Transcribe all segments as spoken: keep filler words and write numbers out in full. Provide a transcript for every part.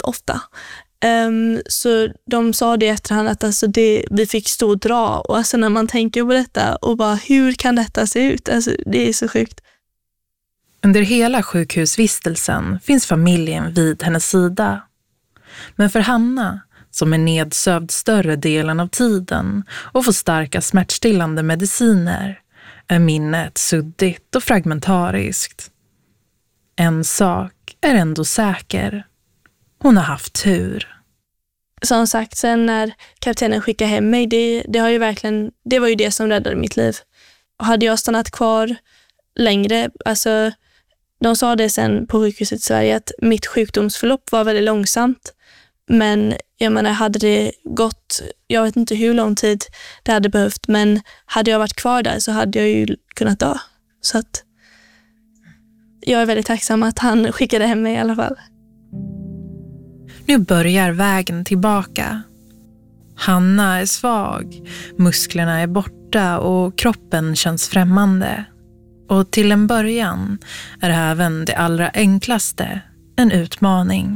ofta. Um, så de sa det i efterhand att alltså det, vi fick stå och dra. Och alltså när man tänker på detta och bara, hur kan detta se ut? Alltså, det är så sjukt. Under hela sjukhusvistelsen finns familjen vid hennes sida. Men för Hanna, som är nedsövd större delen av tiden och får starka smärtstillande mediciner, är minnet suddigt och fragmentariskt. En sak är ändå säker. Hon har haft tur. Som sagt, sen när kaptenen skickade hem mig, det, det, har ju verkligen, det var ju det som räddade mitt liv. Och hade jag stannat kvar längre, alltså de sa det sen på sjukhuset i Sverige att mitt sjukdomsförlopp var väldigt långsamt. Men jag menar, hade det gått, jag vet inte hur lång tid det hade behövt, men hade jag varit kvar där så hade jag ju kunnat dö. Så att jag är väldigt tacksam att han skickade hem mig i alla fall. Nu börjar vägen tillbaka. Hanna är svag, musklerna är borta och kroppen känns främmande. Och till en början är även det allra enklaste en utmaning.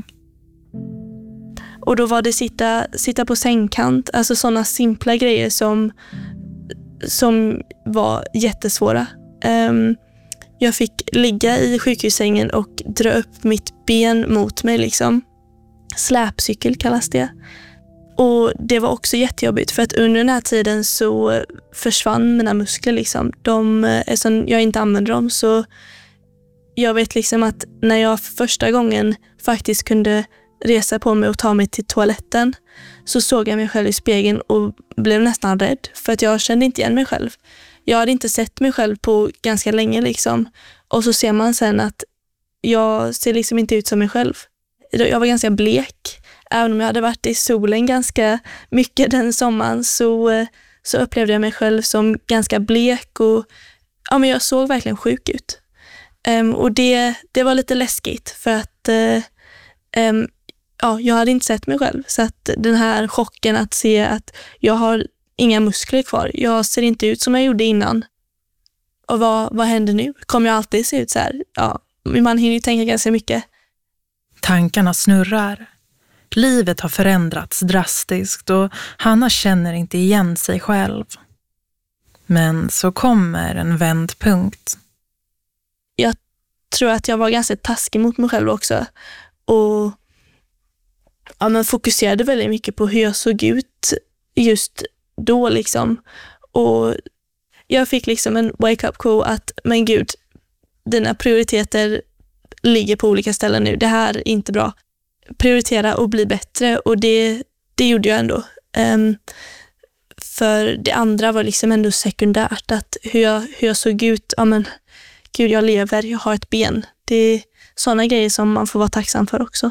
Och då var det sitta, sitta på sängkant, alltså sådana simpla grejer som, som var jättesvåra. Um, jag fick ligga i sjukhussängen och dra upp mitt ben mot mig liksom. Släpcykel kallas det. Och det var också jättejobbigt för att under den här tiden så försvann mina muskler liksom. De, eftersom jag inte använde dem, så jag vet liksom att när jag första gången faktiskt kunde resa på mig och ta mig till toaletten, så såg jag mig själv i spegeln och blev nästan rädd för att jag kände inte igen mig själv. Jag hade inte sett mig själv på ganska länge liksom. Och så ser man sen att jag ser liksom inte ut som mig själv. Jag var ganska blek. Även om jag hade varit i solen ganska mycket den sommaren, så, så upplevde jag mig själv som ganska blek och ja, men jag såg verkligen sjuk ut. Um, och det, det var lite läskigt för att uh, um, ja, jag hade inte sett mig själv. Så att den här chocken att se att jag har inga muskler kvar. Jag ser inte ut som jag gjorde innan. Och vad, vad händer nu? Kommer jag alltid se ut så här? Ja, man hinner ju tänka ganska mycket. Tankarna snurrar. Livet har förändrats drastiskt och Hanna känner inte igen sig själv. Men så kommer en vändpunkt. Jag tror att jag var ganska taskig mot mig själv också. Och ja, man fokuserade väldigt mycket på hur jag såg ut just då liksom. Och jag fick liksom en wake-up call att, men gud, dina prioriteter ligger på olika ställen nu. Det här är inte bra. Prioritera och bli bättre, och det, det gjorde jag ändå. Um, för det andra var liksom ändå sekundärt, att hur jag, hur jag såg ut, ja men gud, jag lever, jag har ett ben. Det är sådana grejer som man får vara tacksam för också.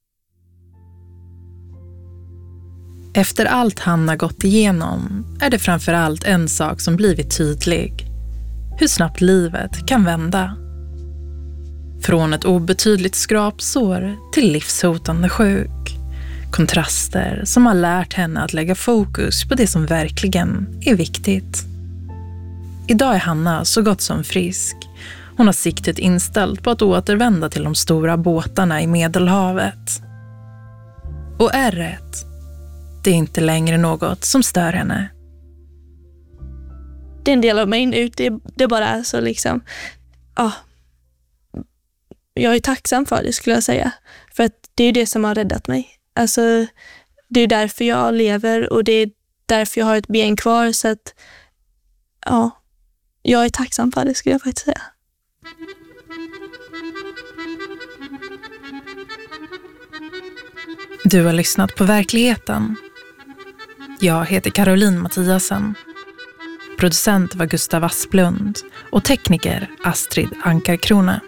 Efter allt Hanna gått igenom är det framförallt en sak som blivit tydlig. Hur snabbt livet kan vända. Från ett obetydligt skrapsår till livshotande sjuk. Kontraster som har lärt henne att lägga fokus på det som verkligen är viktigt. Idag är Hanna så gott som frisk. Hon har siktet inställt på att återvända till de stora båtarna i Medelhavet. Och ärret, det är inte längre något som stör henne. Det är en del av mig nu, det, det bara är så liksom. Ja. Jag är tacksam för det, skulle jag säga. För att det är det som har räddat mig. Alltså, det är därför jag lever och det är därför jag har ett ben kvar. Så att, ja, jag är tacksam för det, skulle jag faktiskt säga. Du har lyssnat på Verkligheten. Jag heter Caroline Mattiasen. Producent var Gustav Asplund och tekniker Astrid Ankarkrona.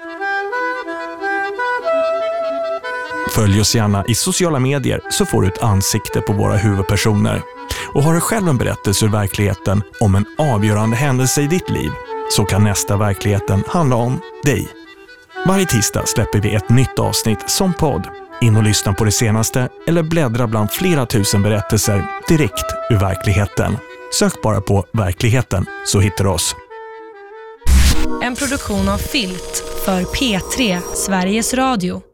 Följ oss gärna i sociala medier så får du ett ansikte på våra huvudpersoner. Och har du själv en berättelse ur verkligheten om en avgörande händelse i ditt liv, så kan nästa Verkligheten handla om dig. Varje tisdag släpper vi ett nytt avsnitt som podd. In och lyssna på det senaste eller bläddra bland flera tusen berättelser direkt ur verkligheten. Sök bara på Verkligheten så hittar du oss. En produktion av Filt för P tre Sveriges Radio.